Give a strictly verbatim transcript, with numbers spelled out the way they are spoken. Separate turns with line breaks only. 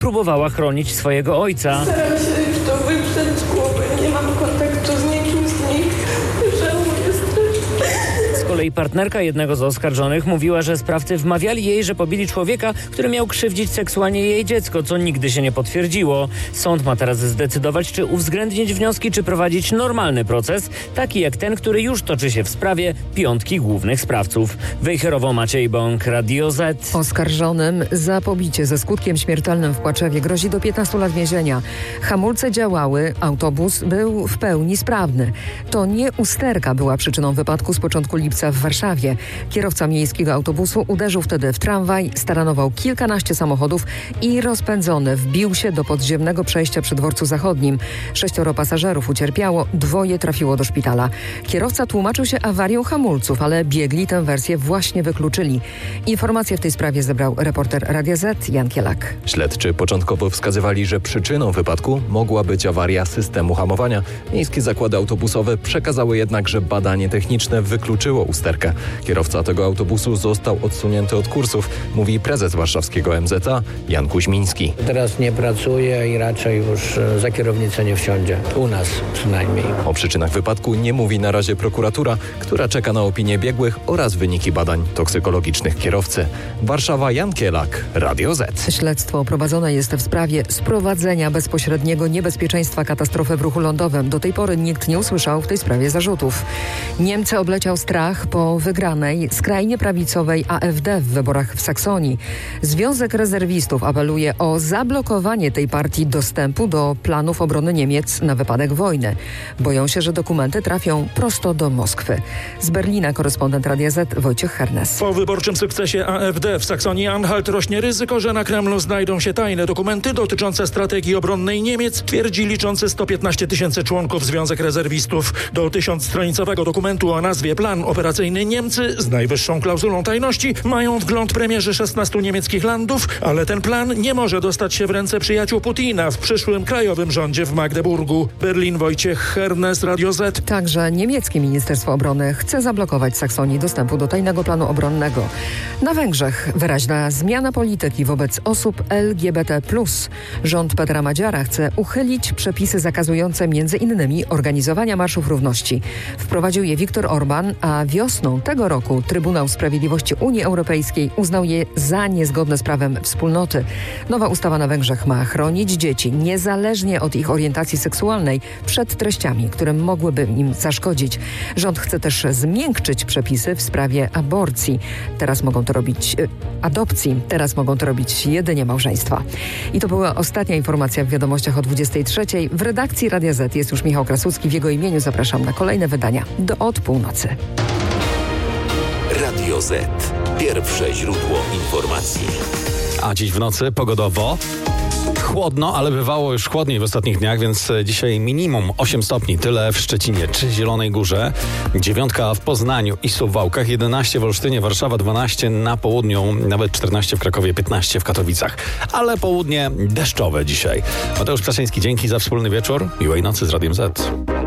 próbowała chronić swojego ojca.
Staram się to wyprzeć z głowy. Nie mam kontaktu z nikim z nich. Żałuję strasznie.
Z kolei partnerka jednego z oskarżonych mówiła, że sprawcy wmawiali jej, że pobili człowieka, który miał krzywdzić seksualnie jej dziecko, co nigdy się nie potwierdziło. Sąd ma teraz zdecydować, czy uwzględnić wnioski, czy prowadzić normalny proces, taki jak ten, który już toczy się w sprawie piątki głównych sprawców. Wejherowo, Maciej Bąk, Radio Z.
Oskarżonym za pobicie ze skutkiem śmiertelnym w Płaczewie grozi do piętnastu lat więzienia. Hamulce działały, autobus był w pełni sprawny. To nie usterka była przyczyną wypadku z początku lipca w Warszawie. Kierowca miejskiego autobusu uderzył wtedy w tramwaj, staranował kilkanaście samochodów i rozpędzony wbił się do podziemnego przejścia przy Dworcu Zachodnim. Sześcioro pasażerów ucierpiało, dwoje trafiło do szpitala. Kierowca tłumaczył się awarią hamulców, ale biegli tę wersję właśnie wykluczyli. Informacje w tej sprawie zebrał reporter Radia Z Jan Kielak.
Śledczy początkowo wskazywali, że przyczyną wypadku mogła być awaria systemu hamowania. Miejskie zakłady autobusowe przekazały jednak, że badanie techniczne wykluczyło usterkę. Kierowca tego autobusu został odsunięty od kursów, mówi prezes warszawskiego M Z A Jan Kuźmiński.
Teraz nie pracuje i raczej już za kierownicę nie wsiądzie. U nas przynajmniej.
O przyczynach wypadku nie mówi na razie prokuratura, która czeka na opinię biegłych oraz wyniki badań toksykologicznych kierowcy. Warszawa, Jan Kielak, Radio Z.
Śledztwo prowadzone jest w sprawie sprowadzenia bezpośredniego niebezpieczeństwa katastrofy w ruchu lądowym. Do tej pory nikt nie usłyszał w tej sprawie zarzutów. Niemcy obleciał strach po wygranej skrajnie prawicowej A F D w wyborach w Saksonii. Związek Rezerwistów apeluje o zablokowanie tej partii dostępu do planów obrony Niemiec na wypadek wojny. Boją się, że dokumenty trafią prosto do Moskwy. Z Berlina korespondent Radia Z Wojciech Hernes.
Po wyborczym sukcesie A F D w Saksonii-Anhalt rośnie ryzyko, że na Kremlu znajdą się tajne dokumenty dotyczące strategii obronnej Niemiec, twierdzi liczący sto piętnaście tysięcy członków Związek Rezerwistów. Do tysiącstronicowego dokumentu o nazwie Plan Operacyjny Niemcy z najwyższą klauzulą tajności mają wgląd premierzy szesnastu niemieckich landów, ale ten plan nie może dostać się w ręce przyjaciół Putina w przyszłym krajowym rządzie w Magdeburgu. Berlin, Wojciech Hernes, Radio Z.
Także niemieckie Ministerstwo Obrony chce zablokować Saksonii dostępu do tajnego planu obronnego. Na Węgrzech wyraźna zmiana polityki wobec osób L G B T plus. Rząd Petra Madziara chce uchylić przepisy zakazujące między innymi organizowania marszów równości. Wprowadził je Viktor Orban, a wiosną tego roku Trybunał Sprawiedliwości Unii Europejskiej uznał je za niezgodne z prawem wspólnoty. Nowa ustawa na Węgrzech ma chronić dzieci niezależnie od ich orientacji seksualnej przed treściami, które mogłyby im zaszkodzić. Rząd chce też zmiękczyć przepisy w sprawie aborcji. Teraz mogą to robić y, adopcji. Teraz mogą to robić jedynie małżeństwa. I to była ostatnia informacja w wiadomościach o dwudziestej trzeciej. W redakcji Radia Z jest już Michał Krasucki. W jego imieniu zapraszam na kolejne wydania do od północy.
Radio Z. Pierwsze źródło informacji.
A dziś w nocy pogodowo chłodno, ale bywało już chłodniej w ostatnich dniach, więc dzisiaj minimum osiem stopni. Tyle w Szczecinie czy Zielonej Górze. Dziewiątka w Poznaniu i Suwałkach. jedenaście w Olsztynie, Warszawa dwanaście na południu, nawet czternaście w Krakowie, piętnaście w Katowicach. Ale południe deszczowe dzisiaj. Mateusz Ptaszyński, dzięki za wspólny wieczór. Miłej nocy z Radiem Z.